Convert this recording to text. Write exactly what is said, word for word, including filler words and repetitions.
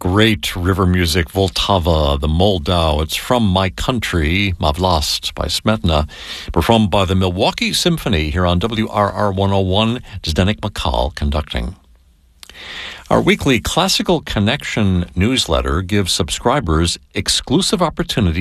great river music, Vltava, the Moldau. It's from My Country, Ma Vlast by Smetana, performed by the Milwaukee Symphony here on W R R one oh one. Zdenek Makal conducting. Our weekly Classical Connection newsletter gives subscribers exclusive opportunity